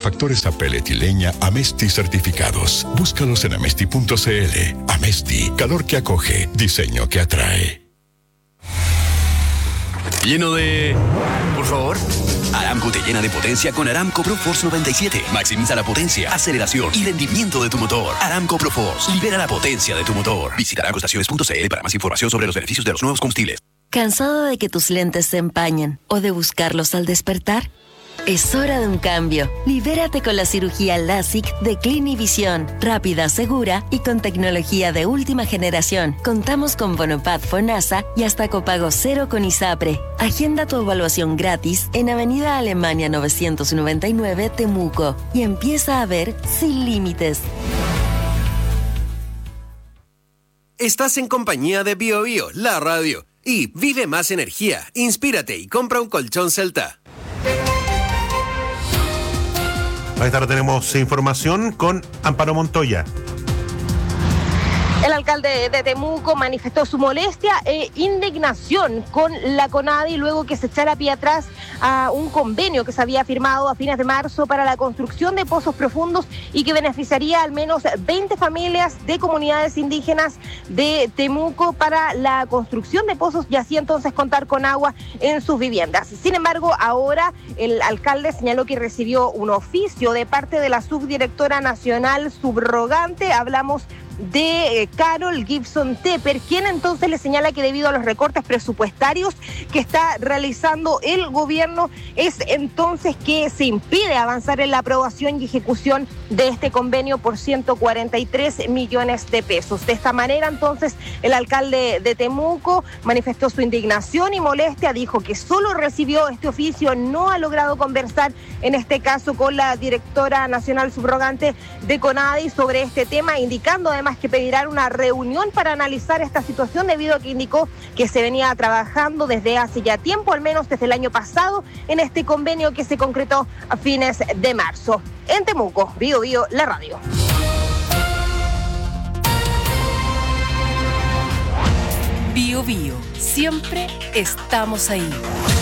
calefactores a pellet y leña Amesti certificados. Búscalos en amesti.cl. Amesti, calor que acoge, diseño que atrae. Lleno de... Por favor. Aramco te llena de potencia con Aramco ProForce 97. Maximiza la potencia, aceleración y rendimiento de tu motor. Aramco ProForce. Libera la potencia de tu motor. Visita aramcoestaciones.cl para más información sobre los beneficios de los nuevos combustibles. ¿Cansado de que tus lentes se empañen o de buscarlos al despertar? Es hora de un cambio. Libérate con la cirugía LASIK de Clinivision. Rápida, segura y con tecnología de última generación. Contamos con Bonopad FONASA y hasta copago cero con ISAPRE. Agenda tu evaluación gratis en Avenida Alemania 999 Temuco y empieza a ver sin límites. Estás en compañía de BioBio, la radio. Y vive más energía, inspírate y compra un colchón Celta. Esta hora tenemos información con Amparo Montoya. El alcalde de Temuco manifestó su molestia e indignación con la CONADI luego que se echara pie atrás a un convenio que se había firmado a fines de marzo para la construcción de pozos profundos y que beneficiaría al menos 20 familias de comunidades indígenas de Temuco para la construcción de pozos y así entonces contar con agua en sus viviendas. Sin embargo, ahora el alcalde señaló que recibió un oficio de parte de la subdirectora nacional subrogante. Hablamos de Carol Gibson Tepper, quien entonces le señala que debido a los recortes presupuestarios que está realizando el gobierno, es entonces que se impide avanzar en la aprobación y ejecución de este convenio por 143 millones de pesos. De esta manera, entonces, el alcalde de Temuco manifestó su indignación y molestia, dijo que solo recibió este oficio, no ha logrado conversar, en este caso, con la directora nacional subrogante de CONADI sobre este tema, indicando además que pedirá una reunión para analizar esta situación debido a que indicó que se venía trabajando desde hace ya tiempo, al menos desde el año pasado, en este convenio que se concretó a fines de marzo. En Temuco, BioBio, la radio. BioBio, siempre estamos ahí.